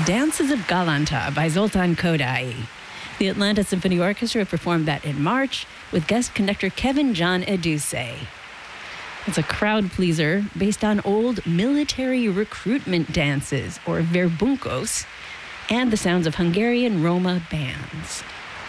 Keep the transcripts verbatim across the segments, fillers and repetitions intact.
Dances of Galanta by Zoltan Kodály. The Atlanta Symphony Orchestra performed that in March with guest conductor Kevin John Edusei. It's a crowd pleaser based on old military recruitment dances, or verbunkos, and the sounds of Hungarian Roma bands.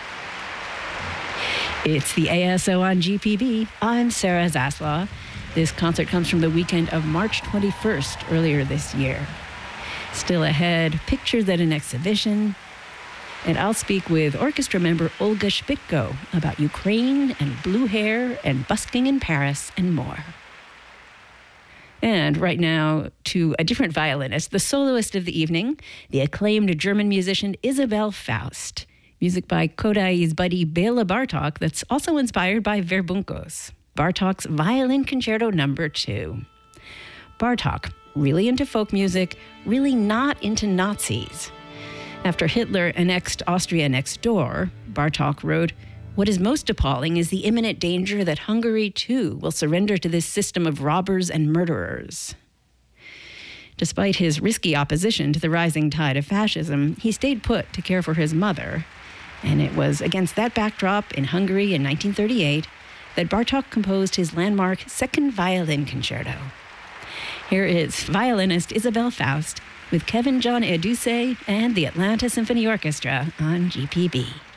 It's the A S O on G P B. I'm Sarah Zaslaw. This concert comes from the weekend of March twenty-first, earlier this year. Still ahead, pictures at an exhibition. And I'll speak with orchestra member Olga Shpitko about Ukraine and blue hair and busking in Paris and more. And right now, to a different violinist, the soloist of the evening, the acclaimed German musician Isabell Faust. Music by Kodály's buddy Béla Bartók that's also inspired by verbunkos. Bartók's Violin Concerto Number Two. Bartók, really into folk music, really not into Nazis. After Hitler annexed Austria next door, Bartók wrote, "What is most appalling is the imminent danger that Hungary, too, will surrender to this system of robbers and murderers." Despite his risky opposition to the rising tide of fascism, he stayed put to care for his mother. And it was against that backdrop in Hungary in nineteen thirty-eight that Bartók composed his landmark Second Violin Concerto. Here is violinist Isabell Faust with Kevin John Edusei and the Atlanta Symphony Orchestra on G P B.